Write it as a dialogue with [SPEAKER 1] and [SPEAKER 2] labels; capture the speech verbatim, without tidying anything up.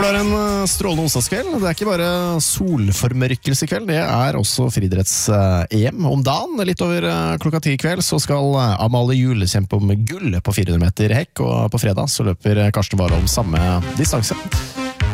[SPEAKER 1] Håper det er en eh, strålende onsdagskveld. Det er ikke bare solformørkelse i kveld, det er også friidretts-E M om dagen. Litt over eh, klokka ti i kveld så skal eh, Amalie Juel kjempe om gull på fire hundre meter hekk, og på fredag så løper Karsten Warholm samme distanse.